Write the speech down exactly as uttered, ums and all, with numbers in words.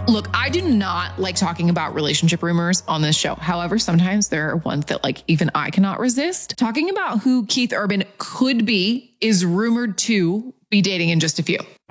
Look, I do not like talking about relationship rumors on this show. However, sometimes there are ones that like even I cannot resist. Talking about who Keith Urban could be is rumored to be dating in just a few.